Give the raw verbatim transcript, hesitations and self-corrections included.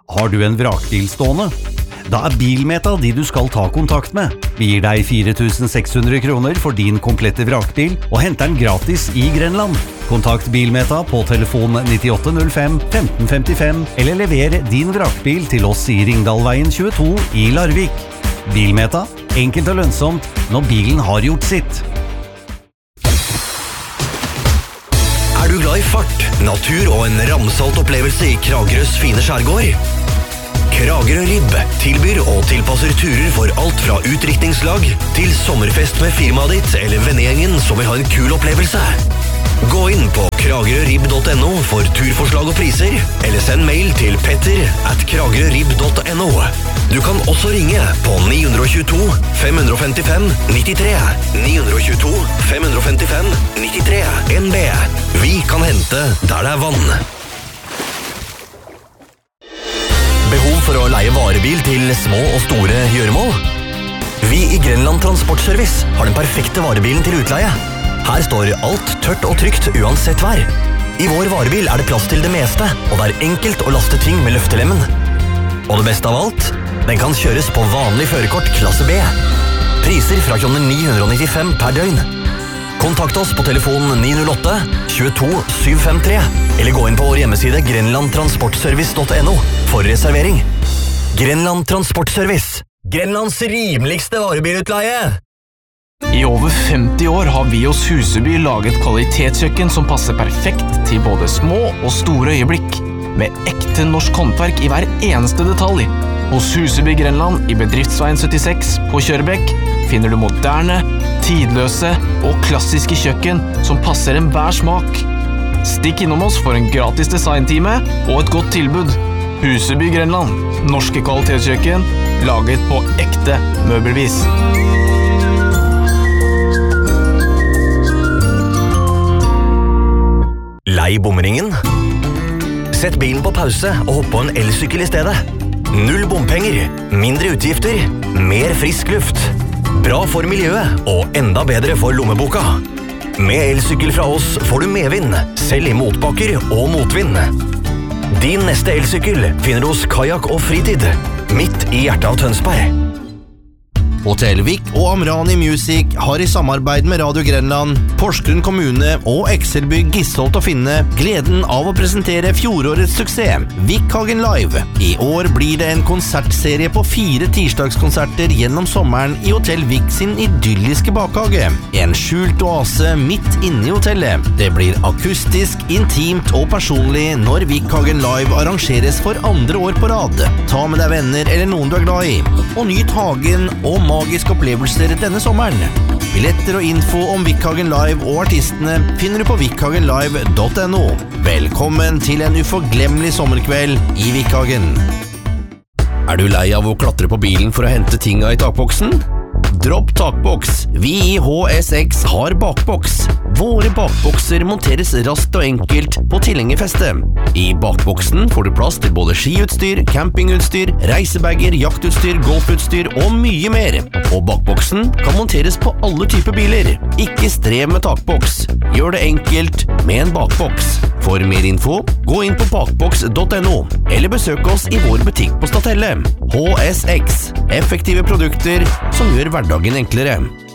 Har du en vrakbil stående? Da er Bilmeta de du skal ta kontakt med. Vi gir deg fire tusen seks hundre kroner for din komplette vrakbil og henter den gratis i Grenland. Kontakt Bilmeta på telefon nittiåtte null fem femten femtifem eller lever din vrakbil til oss i Ringdalveien tjueto i Larvik. Bilmeta, enkelt og lønnsomt når bilen har gjort sitt. Er du glad i fart, natur og en ramsalt opplevelse i Kragerøs fine skjærgård? Kragerø Ribb tilbyr og tilpasser turer for alt fra utdrikningslag til sommerfest med firmaet ditt eller vennegjengen som vil ha en kul opplevelse. Gå inn på kragerøribb punktum no for turforslag og priser, eller send mail til petter at kragerøribb punktum no. Du kan også ringe på ni to to fem fem fem ni tre, ni to to fem fem fem ni tre, N B. Vi kan hente der det er vann. Behov for å leie varebil til små og store gjøremål? Vi i Grenland Transportservice har den perfekte varebilen til utleie. Her står alt tørt og trygt uansett vær. I vår varebil er det plass til det meste, og det er enkelt å laste ting med løftelemmen. Og det beste av alt, den kan kjøres på vanlig førerkort klasse B. Priser fra kroner ni hundre nittifem per døgn. Kontakt oss på telefon ni null åtte to to sju fem tre, eller gå inn på vår hjemmeside grenland transportservice punktum no for reservering. Grenland Transportservice, Grenlands rimeligste varebilutleie! I over femti år har vi hos Huseby laget kvalitetskjøkken som passer perfekt til både små og store øyeblikk, med ekte norsk håndverk i hver eneste detalj. Hos Huseby Grenland i Bedriftsveien syttiseks på Kjørbekk finner du moderne, tidløse og klassiske kjøkken som passer enhver smak. Stikk innom oss for en gratis designtime og et godt tilbud. Huseby Grenland, norske kvalitetskjøkken, laget på ekte møbelvis. Lei bomringen? Sett bilen på pause og hopp på en elsykkel i stedet. Null bompenger, mindre utgifter, mer frisk luft. Bra for miljøet og enda bedre for lommeboka. Med elsykkel fra oss får du medvind, selv i motbakker og motvind. Din neste elsykkel finner du hos Kajak og Fritid, midt i hjertet av Tønsberg. Hotel Vik og Amrani Music har i samarbeid med Radio Grenland, Porsgrunn kommune og Excelbygg Gisholt og Finne gleden av å presentere fjorårets suksess, Vikhagen Live. I år blir det en konsertserie på fire tirsdagskonserter gjennom sommeren i Hotel Vik sin idylliske bakhage. En skjult oase midt inne i hotellet. Det blir akustisk, intimt og personlig når Vikhagen Live arrangeres for andre år på rad. Ta med deg venner eller noen du er glad i, og nyt hagen og magiske opplevelser denne sommeren. Billetter og info om Vikhagen Live og artistene finner du på vikhagen live punktum no. Velkommen til en uforglemmelig sommerkveld i Vikhagen. Er du lei av å klatre på bilen for å hente tinga i takboksen? Dropp takboks. Vi i H S X har bakboks. Våre bakbokser monteres raskt og enkelt på tilhengerfeste. I bakboksen får du plass til både skiutstyr, campingutstyr, reisebager, jaktutstyr, golfutstyr og mye mer. Og bakboksen kan monteres på alle typer biler. Ikke strev med takboks. Gjør det enkelt med en bakboks. For mer info, gå inn på bakboks punktum no, eller besøk oss i vår butikk på Statelle. H S X. Effektive produkter som gjør hverdagen enklere.